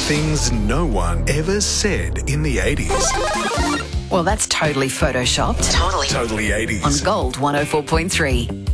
Things no one ever said in the 80s. Well, that's totally photoshopped. Totally 80s. On Gold 104.3.